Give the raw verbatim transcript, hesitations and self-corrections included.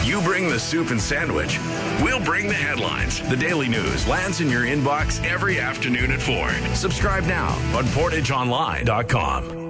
You bring the soup and sandwich. We'll bring the headlines. The Daily News lands in your inbox every afternoon at four. Subscribe now on portage online dot com.